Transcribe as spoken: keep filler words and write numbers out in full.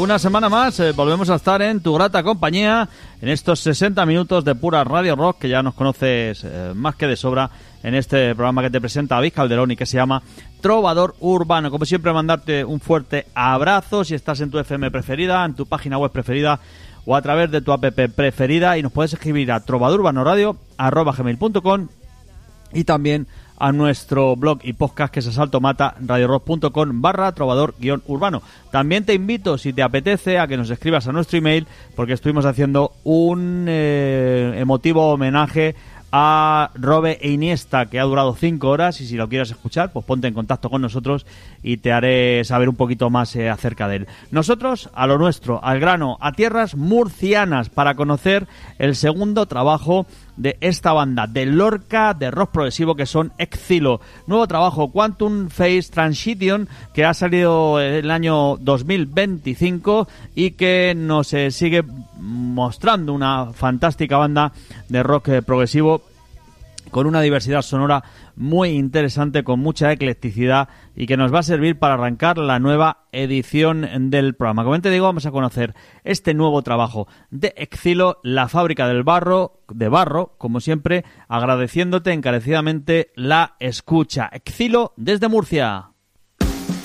una semana más eh, volvemos a estar en tu grata compañía en estos sesenta minutos de pura radio rock que ya nos conoces eh, más que de sobra en este programa que te presenta David Calderón y que se llama Trovador Urbano. Como siempre, mandarte un fuerte abrazo si estás en tu F M preferida, en tu página web preferida o a través de tu app preferida, y nos puedes escribir a trovadurubanoradio arroba gmail punto com y también a nuestro blog y podcast que es asaltomata radio rock punto com barra trovador guión urbano. También te invito, si te apetece, a que nos escribas a nuestro email, porque estuvimos haciendo un eh, emotivo homenaje a Robe e Iniesta, que ha durado cinco horas, y si lo quieres escuchar, pues ponte en contacto con nosotros y te haré saber un poquito más eh, acerca de él. Nosotros, a lo nuestro, al grano, a tierras murcianas, para conocer el segundo trabajo de esta banda de Lorca de rock progresivo, que son Exilo. Nuevo trabajo, Quantum Phase Transition, que ha salido en el año dos mil veinticinco y que nos eh, sigue mostrando una fantástica banda de rock eh, progresivo con una diversidad sonora muy interesante, con mucha eclecticidad, y que nos va a servir para arrancar la nueva edición del programa. Como te digo, vamos a conocer este nuevo trabajo de Exilo, la fábrica del barro, de barro, como siempre, agradeciéndote encarecidamente la escucha. Exilo desde Murcia.